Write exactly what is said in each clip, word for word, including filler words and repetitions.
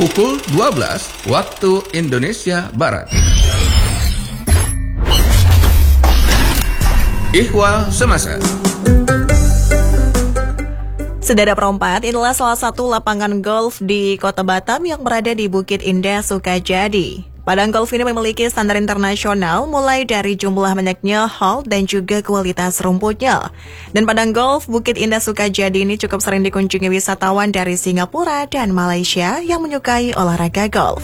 pukul dua belas waktu Indonesia Barat. Ihwal Semasa. Saudara perempat, inilah salah satu lapangan golf di Kota Batam yang berada di Bukit Indah, Sukajadi. Padang golf ini memiliki standar internasional mulai dari jumlah banyaknya hole dan juga kualitas rumputnya. Dan padang golf Bukit Indah Sukajadi ini cukup sering dikunjungi wisatawan dari Singapura dan Malaysia yang menyukai olahraga golf.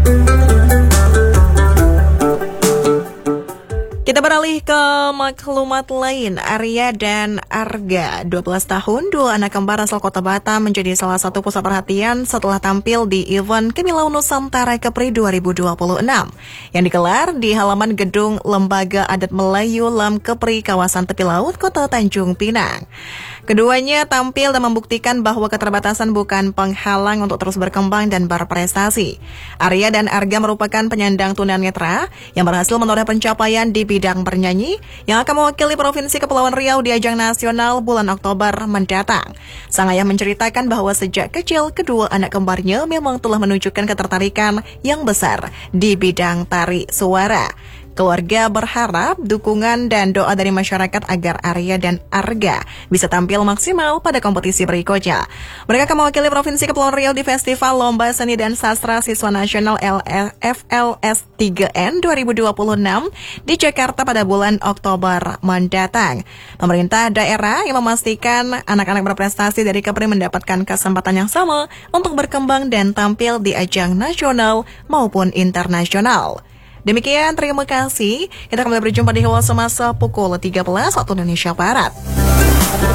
Kita beralih ke maklumat lain. Arya dan Arga, dua belas tahun, dua anak kembar asal Kota Batam, menjadi salah satu pusat perhatian setelah tampil di event Kemilau Nusantara Kepri dua ribu dua puluh enam yang digelar di halaman gedung Lembaga Adat Melayu Lam Kepri, kawasan tepi laut Kota Tanjung Pinang. Keduanya tampil dan membuktikan bahwa keterbatasan bukan penghalang untuk terus berkembang dan berprestasi. Arya dan Arga merupakan penyandang tunanetra yang berhasil menoreh pencapaian di bidang bernyanyi yang akan mewakili Provinsi Kepulauan Riau di ajang nasional bulan Oktober mendatang. Sang ayah menceritakan bahwa sejak kecil kedua anak kembarnya memang telah menunjukkan ketertarikan yang besar di bidang tari suara. Keluarga berharap dukungan dan doa dari masyarakat agar Arya dan Arga bisa tampil maksimal pada kompetisi berikutnya. Mereka akan mewakili Provinsi Kepulauan Riau di Festival Lomba Seni dan Sastra Siswa Nasional F L S tiga N dua ribu dua puluh enam di Jakarta pada bulan Oktober mendatang. Pemerintah daerah yang memastikan anak-anak berprestasi dari Kepri mendapatkan kesempatan yang sama untuk berkembang dan tampil di ajang nasional maupun internasional. Demikian, terima kasih. Kita kembali berjumpa di Ihwal Semasa pukul tiga belas waktu Indonesia Barat.